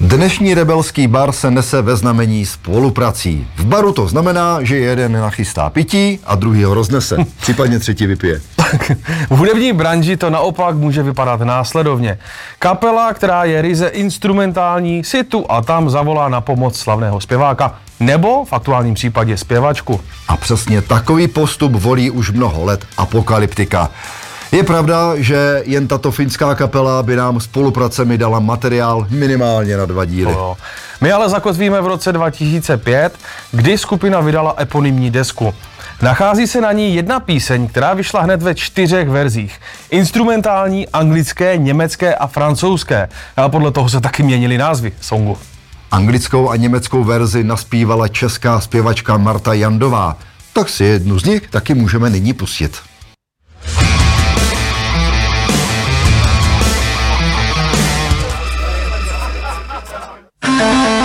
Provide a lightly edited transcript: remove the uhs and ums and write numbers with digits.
Dnešní rebelský bar se nese ve znamení spoluprací. V baru to znamená, že jeden nachystá pití a druhý ho roznese, případně třetí vypije. V hudební branži to naopak může vypadat následovně. Kapela, která je ryze instrumentální, si tu a tam zavolá na pomoc slavného zpěváka, nebo v aktuálním případě zpěvačku. A přesně takový postup volí už mnoho let Apokalyptika. Je pravda, že jen tato finská kapela by nám spolupracemi dala materiál minimálně na 2 díly. No. My ale zakotvíme v roce 2005, kdy skupina vydala eponymní desku. Nachází se na ní jedna píseň, která vyšla hned ve 4 verzích. Instrumentální, anglické, německé a francouzské. A podle toho se taky měnily názvy songu. Anglickou a německou verzi naspívala česká zpěvačka Marta Jandová. Tak si jednu z nich taky můžeme nyní pustit.